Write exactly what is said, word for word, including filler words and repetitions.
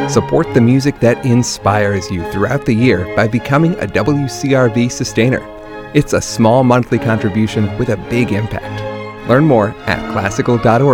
Support the music that inspires you throughout the year by becoming a W C R V sustainer. It's a small monthly contribution with a big impact. Learn more at classical dot org.